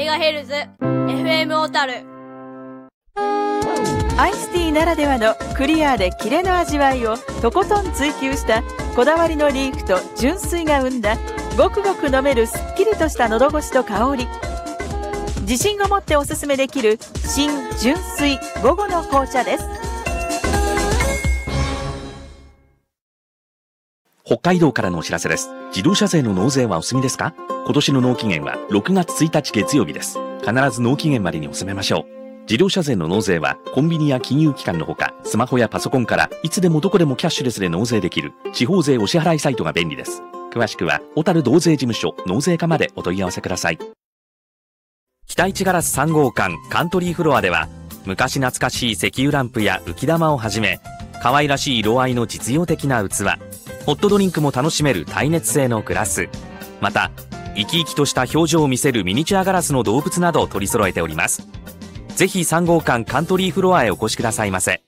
FM 小樽。 アイスティーならではのクリアでキレの味わいをとことん追求したこだわりのリーフと純粋が生んだごくごく飲めるすっきりとした喉越しと香り。自信を持っておすすめできる新純粋午後の紅茶です。 北海道からのお知らせです。自動車税の納税はお済みですか？今年の納期限は6月1日月曜日です。必ず納期限までに収めましょう。自動車税の納税はコンビニや金融機関のほか、スマホやパソコンからいつでもどこでもキャッシュレスで納税できる地方税お支払いサイトが便利です。詳しくは小樽道税事務所納税課までお問い合わせください。北一ガラス3号館カントリーフロアでは、昔懐かしい石油ランプや浮き玉をはじめ、可愛らしい色合いの実用的な器、ホットドリンクも楽しめる耐熱性のグラス、また生き生きとした表情を見せるミニチュアガラスの動物などを取り揃えております。ぜひ3号館カントリーフロアへお越しくださいませ。